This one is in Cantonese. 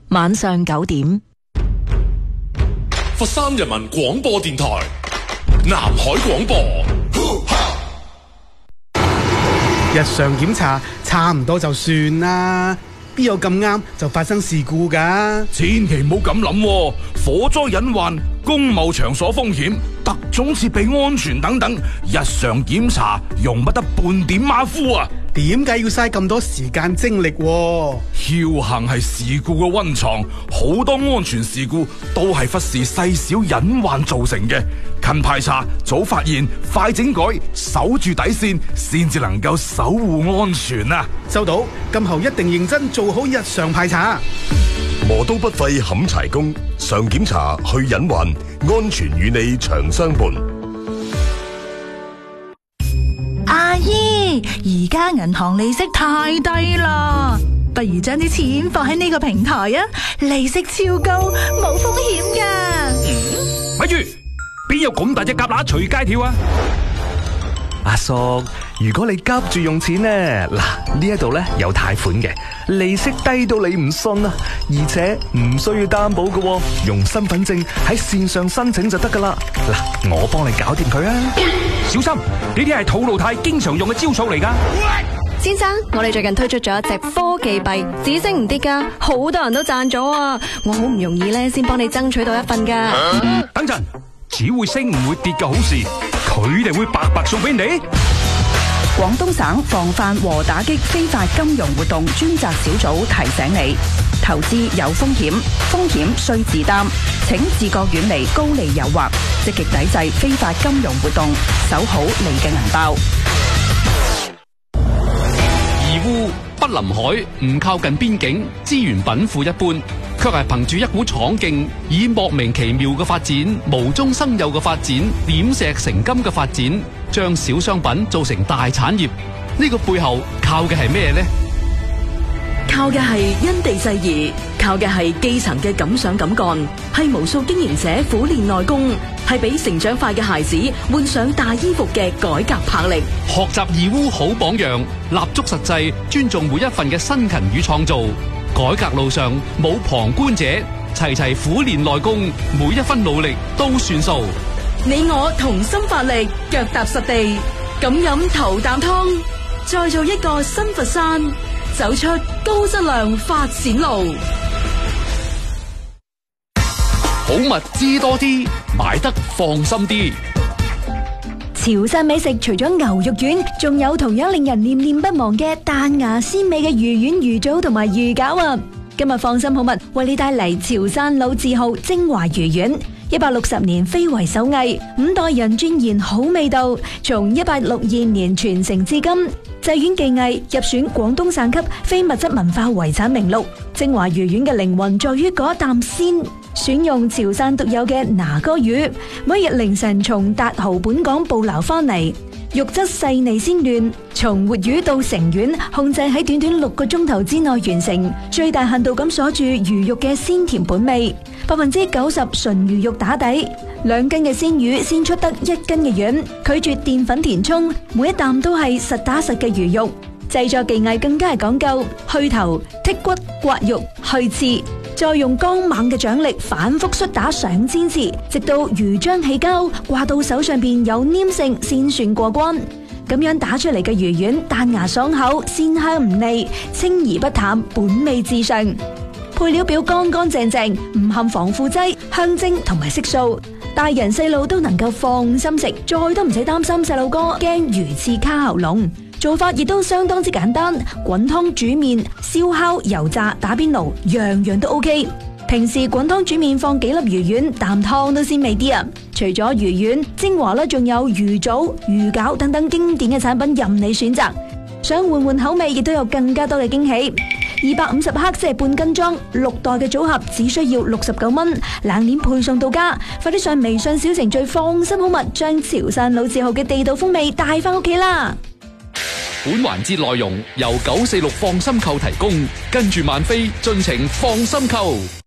晚上9點。 佛山人民廣播電台南海廣播。 日常檢查差唔多就算啦，邊有咁啱就發生事故㗎？ 千祈唔好咁諗，火災隱患、公務場所風險、特種設備安全等等，日常檢查容不得半點馬虎啊！ 點解要嘥咁多時間精力？僥收到，今後一定認真做好日常排查。 磨刀不廢砍柴工，常檢查去隱患，安全與你長相伴。 阿姨，而家銀行利息太低啦，不如將啲錢放喺呢個平台啊，利息超高，冇風險㗎。 咪住，邊有咁大隻蛤乸隨街跳啊？ 阿叔，如果你急住用錢呢，嗱，呢一度呢有貸款嘅，利息低到你唔信啊，而且唔需要擔保嘅，用身份證喺線上申請就得噶啦。嗱，我幫你搞掂佢啊！ 小心，呢啲係土路太經常用嘅招數嚟噶。 先生，我哋最近推出咗一隻科技幣，只升唔跌噶，好多人都賺咗啊！我好唔容易咧，先幫你爭取到一份噶。 等陣，只會升唔會跌嘅好事，佢哋會白白送俾你。 廣東省防範和打擊非法金融活動專責小組提醒你，投資有風險，風險須自擔，請自覺遠離高利誘惑，積極抵制非法金融活動，守好你嘅銀包。 義烏不臨海，唔靠近邊境，資源稟賦一般，卻係憑住一股闖勁，以莫名其妙嘅發展、無中生有嘅發展、點石成金嘅發展，將小商品做成大產業。呢個背後靠嘅係咩呢？ 靠嘅係因地制宜，靠嘅係基層嘅敢想敢幹，係無數經營者苦練內功，係俾成長快嘅孩子換上大衣服嘅改革魄力。 學習義烏好榜樣，立足實際，尊重每一份嘅辛勤與創造。改革路上冇旁觀者，齊齊苦練內功，每一分努力都算數。 你我同心發力，腳踏實地，咁飲頭啖湯，再做一個新佛山，走出高質量發展路。 好物知多啲，買得放心啲。 潮汕美食除咗牛肉丸，仲有同樣令人念念不忘嘅彈牙鮮美嘅魚丸、魚棗同埋魚餃啊！今日放心好物為你帶嚟潮汕老字號精華魚丸，160年非遺手藝，5代人鑽研好味道，從1862年傳承至今，製丸技藝入選廣東省級非物質文化遺產名錄。精華魚丸嘅靈魂在於嗰一啖鮮。選用潮汕獨有嘅拿哥魚，每日凌晨從達豪本港捕撈翻嚟，肉質細膩鮮嫩，從活魚到成丸，控制喺短短6個鐘頭之內完成，最大限度咁鎖住魚肉嘅鮮甜本味，90%純魚肉打底，2斤嘅鮮魚先出得1斤嘅丸，拒絕澱粉填充，每一啖都係實打實嘅魚肉。製作技藝更加係講究去頭、剔骨、刮肉、去刺。再用剛猛嘅掌力反覆摔打上千次，直到魚漿起膠，掛到手上邊有黏性先算過關。咁樣打出嚟嘅魚丸彈牙爽口，鮮香唔膩，清而不淡，本味至上。配料表乾乾淨淨，唔含防腐劑、香精同埋色素，大人細路都能夠放心食，再都唔使擔心細路哥驚魚刺卡喉嚨。做法亦都相當之簡單，滾湯煮麵、燒烤、油炸、打邊爐，樣樣都 OK。平時滾湯煮麵放幾粒魚丸，啖湯都鮮味啲啊！除咗魚丸，精華仲有魚棗、魚餃等等經典嘅產品任你選擇。想換換口味，亦都有更加多嘅驚喜。250克即係半斤裝，6袋嘅組合只需要69蚊，冷鏈配送到家。快啲上微信小程序放心好物，將潮汕老字號嘅地道風味帶翻屋企啦！ 本環節內容由946放心購提供，跟住萬飛盡情放心購。